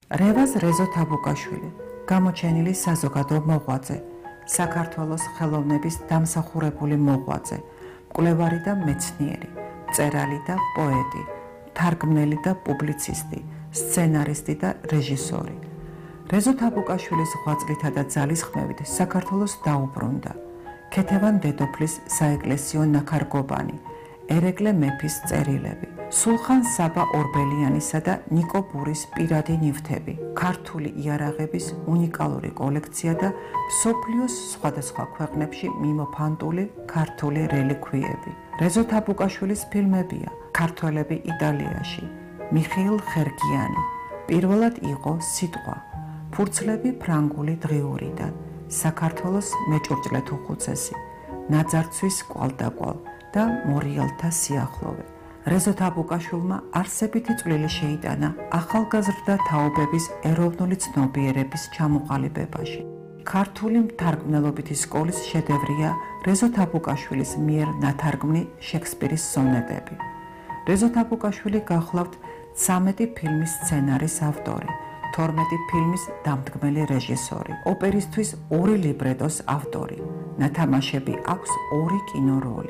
რევაზ რეზო თაბუკაშვილი, გამოჩენილი საზოგადო მოღვაწე, საქართველოს ხელოვნების დამსახურებული მოღვაწე, მკვლევარი და მეცნიერი, მწერალი და პოეტი, თარგმნელი და პუბლიცისტი, სცენარისტი და რეჟისორი. რეზო თაბუკაშვილის ღვაწლითა და ძალისხმევით საქართველოს დაუბრუნდა ქეთევან დედოფლის საეკლესიო ნაქარგობანი, ერეკლე მეფის წერილები, სულხან საბა ორბელიანისა და ნიკო ბურის პირადი ნივთები, ქართული იარაღების უნიკალური კოლექცია და მსოფლიოს სხვადასხვა ქვეყნებში მიმოფანტული ქართული რელიქვიები. რეზო თაბუკაშვილის ფილმებია ქართველები იტალიაში, მიხეილ ხერგიანი, პირველად იყო სიტყვა, ფურცლები ფრანგული დღიურიდან, საქართველოს მეჭურჭლე თუხუცესი, ნაძარცვის კვალდაკვალ და მორიალთა სიახლოვე. რეზო თაბუკაშვილმა არსებითი წვლილი შეიტანა ახალგაზრდა თაობების ეროვნული ცნობიერების ჩამოყალიბებაში. ქართული მთარგმნელობითი სკოლის შედევრია რეზო თაბუკაშვილის მიერ ნათარგმნი შექსპირის სონეტები. რეზო თაბუკაშვილი გახლავთ 13 ფილმის სცენარის ავტორი, 12 ფილმის დამდგმელი რეჟისორი, ოპერისთვის 2 ლიბრეტოს ავტორი, ნათამაშები აქვს 2 კინოროლი.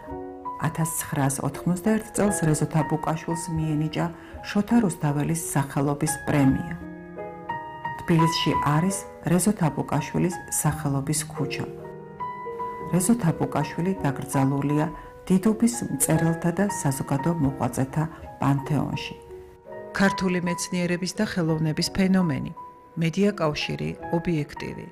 1991 წელს რეზო თაბუკაშვილს მიენიჭა შოთა რუსთაველის სახელობის პრემია. თბილისში არის რეზო თაბუკაშვილის სახელობის ქუჩა. რეზო თაბუკაშვილი დაკრძალულია დიდუბის მწერალთა და საზოგადო მოღვაწეთა პანთეონში. ქართული მეცნიერების და ხელოვნების ფენომენი, მედია კავშირი, ობიექტივი.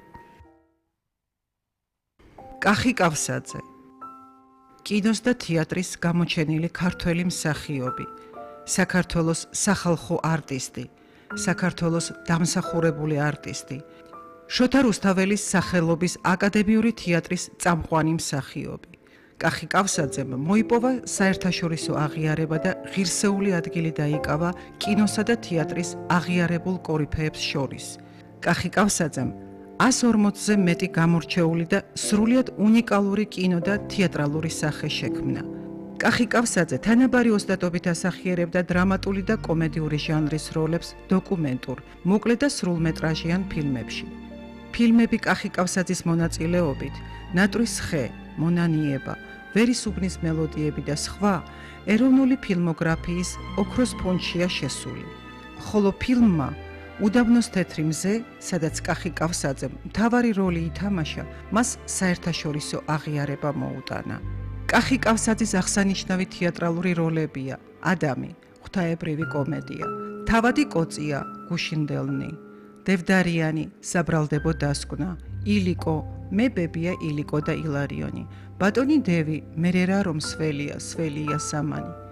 კახი კავსაძე, კინოს და თეატრის გამოჩენილი ქართველი მსახიობი, საქართველოს სახალხო არტისტი, საქართველოს დამსახურებული არტისტი, შოთა რუსთაველის სახელობის აკადემიური თეატრის წამყვანი მსახიობი. კახი კავსაძემ მოიპოვა საერთაშორისო აღიარება და ღირსეული ადგილი დაიკავა კინოსა და თეატრის აღიარებულ კორიფეებს შორის. კახი კავსაძემ 140-ზე მეტი გამორჩეული და სრულიად უნიკალური კინო და თეატრალური სახე შექმნა. კახი კავსაძე თანაბარი ოსტატობით ასახიერებდა დრამატული და კომედიური ჟანრის როლებს დოკუმენტურ, მოკლე და სრულმეტრაჟიან ფილმებში. ფილმები კახი კავსაძის მონაწილეობით, ნატრის ხე, მონანიება, ვერის უბნის მელოდიები და სხვა ეროვნული ფილმოგრაფიის ოქროს ფონდშია შესული. ხოლო ფილმმა უდაბნოს თეთრი მზე, სადაც კახი კავსაძემ მთავარი როლი ითამაშა, მას საერთაშორისო აღიარება მოუტანა. კახი კავსაძის აღსანიშნავი თეატრალური როლებია ადამი, ღვთაებრივი კომედია, თავადი კოწია, გუშინდელნი, დევდარიანი, საბრალდებო დასკვნა, ილიკო, მე ბებია ილიკო და ილარიონი, ბატონი დევი, მერერა რომ სველია, სველია სამანი.